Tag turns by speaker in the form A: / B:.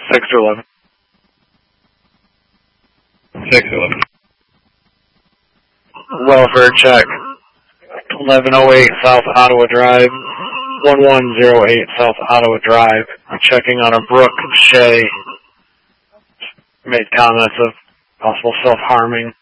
A: 6 to 11.
B: 6 to 11.
A: Welfare check. 1108 South Ottawa Drive. 1108 South Ottawa Drive. I'm checking on a Brooke Shea. Made comments of possible self-harming.